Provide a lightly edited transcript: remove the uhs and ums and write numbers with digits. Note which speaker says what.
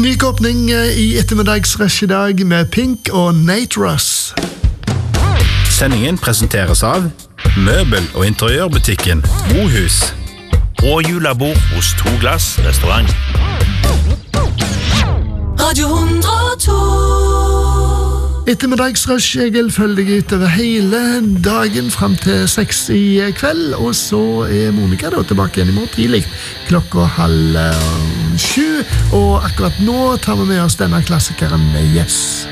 Speaker 1: Nykåpning i ettermiddagsrush i dag med Pink og Nate Russ.
Speaker 2: Sendingen presenteres av Møbel- og interiørbutikken Mohus
Speaker 3: og julebord hos To Glass restaurant.
Speaker 4: Radio 102.
Speaker 1: Ettermiddagsrush, Egil, følger deg utover hele dagen frem til 6 i kveld, og så Monica da tilbake igjen i morgen tidlig, 6:30, og akkurat nå tar vi med oss denne klassikeren Yes.